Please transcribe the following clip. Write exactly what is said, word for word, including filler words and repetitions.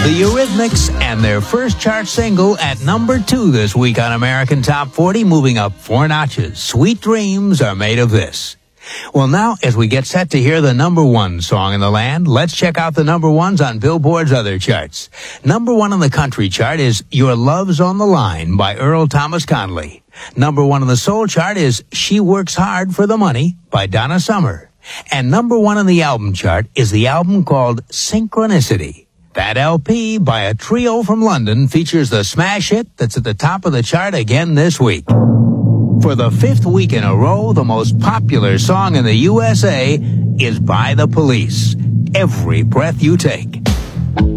The Eurythmics and their first chart single at number two this week on American Top forty, moving up four notches. Sweet Dreams Are Made of This. Well, now, as we get set to hear the number one song in the land, let's check out the number ones on Billboard's other charts. Number one on the country chart is Your Love's on the Line by Earl Thomas Conley. Number one on the soul chart is She Works Hard for the Money by Donna Summer. And number one on the album chart is the album called Synchronicity. That L P by a trio from London features the smash hit that's at the top of the chart again this week. For the fifth week in a row, the most popular song in the U S A is by The Police, Every Breath You Take.